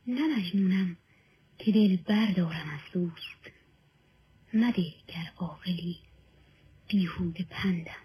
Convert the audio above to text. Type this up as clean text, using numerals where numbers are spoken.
نه مجنونم که دل بردارم از دوست، مده گر عاقلی بیهوده پندم.